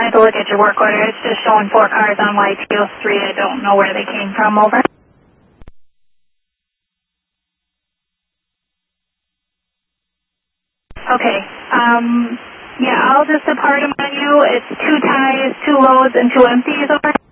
wanted to look at your work order. It's just showing 4 cars on YTO3. I don't know where they came from. Over. Okay. Yeah, I'll just depart them on you. It's 2 ties, 2 loads, and 2 empties. Over.